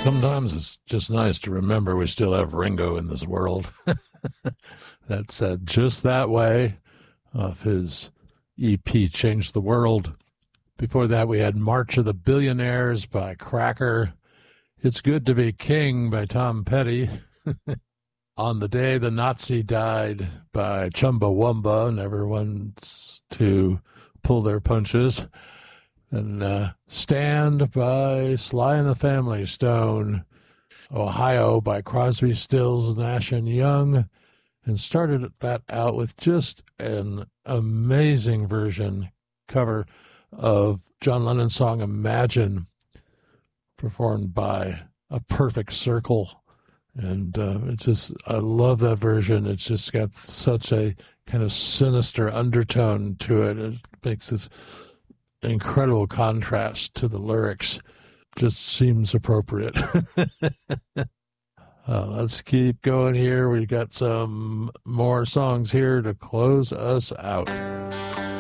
Sometimes it's just nice to remember we still have Ringo in this world. That's Just That Way off his EP Change the World. Before that, we had March of the Billionaires by Cracker. It's Good to Be King by Tom Petty. On the Day the Nazi Died by Chumbawamba. Never wants to pull their punches. And Stand by Sly and the Family Stone. Ohio by Crosby, Stills, Nash and Young. And started that out with just an amazing cover of John Lennon's song Imagine, performed by A Perfect Circle. And I love that version. It's just got such a kind of sinister undertone to it. It makes this incredible contrast to the lyrics. Just seems appropriate. Let's keep going here. We got some more songs here to close us out.